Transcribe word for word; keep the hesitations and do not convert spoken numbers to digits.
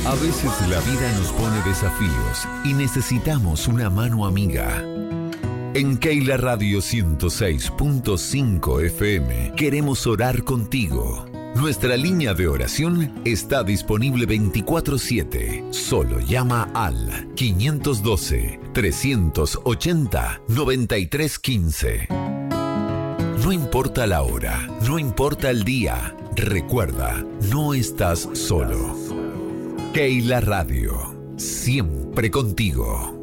A veces la vida nos pone desafíos y necesitamos una mano amiga. En Keila Radio ciento seis punto cinco F M queremos orar contigo. Nuestra línea de oración está disponible veinticuatro siete. Solo llama al quinientos doce, trescientos ochenta, noventa y tres quince. No importa la hora, no importa el día. Recuerda, no estás solo. Keila Radio, siempre contigo.